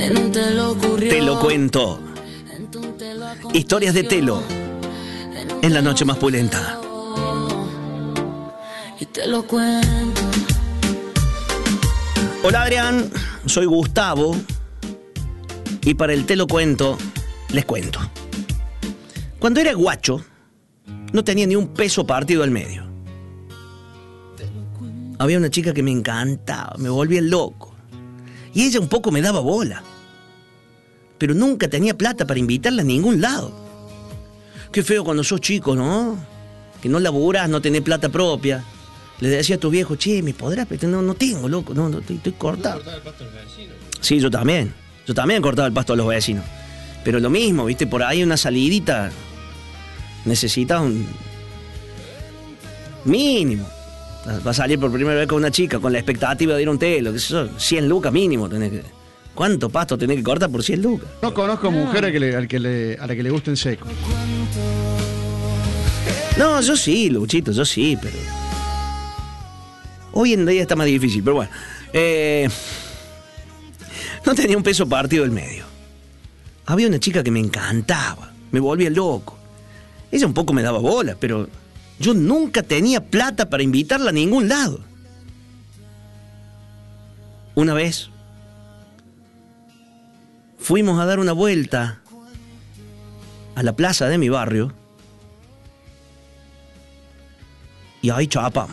Te lo cuento. Historias de Telo en la noche más pulenta. Y te lo cuento. Hola Adrián, soy Gustavo y para el Te lo cuento, les cuento. Cuando era guacho, no tenía ni un peso partido al medio. Había una chica que me encantaba, me volvía loco. Y ella un poco me daba bola. Pero nunca tenía plata para invitarla a ningún lado. Qué feo cuando sos chico, ¿no? Que no laburás, no tenés plata propia. Le decía a tu viejo, che, ¿me podrás? No tengo, loco, no estoy cortado. ¿Cortaba el pasto a los vecinos? Sí, yo también. Yo también cortaba el pasto a los vecinos. Pero lo mismo, ¿viste? Por ahí una salidita. Necesitas un mínimo. Va a salir por primera vez con una chica con la expectativa de ir a un telo, que eso, 100 lucas mínimo tenés que. ¿Cuánto pasto tenés que cortar por 100 lucas? No conozco mujer a la que le guste en seco. No, yo sí, Luchito, yo sí, pero hoy en día está más difícil, pero bueno. No tenía un peso partido del medio. Había una chica que me encantaba, me volvía loco. Ella un poco me daba bola, pero yo nunca tenía plata para invitarla a ningún lado. Una vez fuimos a dar una vuelta a la plaza de mi barrio y ahí chapamos.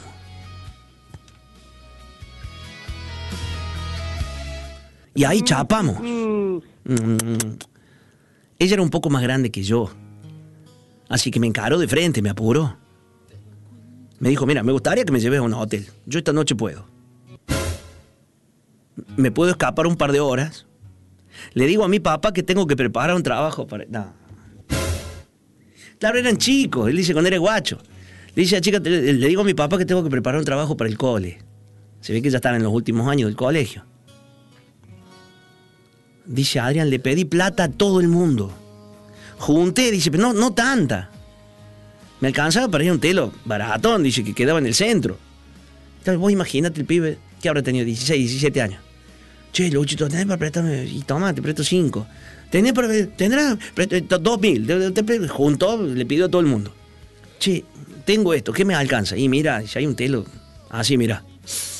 Y ahí chapamos. Ella era un poco más grande que yo, así que me encaró de frente, me apuró. Me dijo, mira, me gustaría que me lleves a un hotel. Yo esta noche puedo. ¿Me puedo escapar un par de horas? Le digo a mi papá que tengo que preparar un trabajo para... No. Claro, eran chicos. Él dice cuando era guacho. Le dice a chica, le digo a mi papá que tengo que preparar un trabajo para el cole. Se ve que ya están en los últimos años del colegio. Dice Adrián, le pedí plata a todo el mundo. Junté, dice, pero no tanta. Me alcanzaba para ir a un telo baratón, dice, que quedaba en el centro. Entonces vos imagínate el pibe que habrá tenido 16, 17 años. Che, Luchito, tenés para prestarme, y toma, te presto 5. Tendrás 2.000. Juntó, le pidió a todo el mundo. Che, tengo esto, ¿qué me alcanza? Y mira, si hay un telo, así mira.